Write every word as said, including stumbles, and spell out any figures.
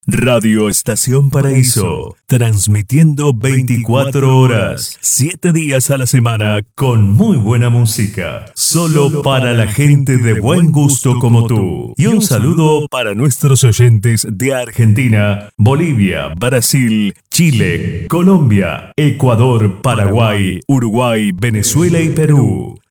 Radio Estación Paraíso, transmitiendo veinticuatro horas, siete días a la semana, con muy buena música, solo para la gente de buen gusto como tú. Y un saludo para nuestros oyentes de Argentina, Bolivia, Brasil, Chile, Colombia, Ecuador, Paraguay, Uruguay, Venezuela y Perú.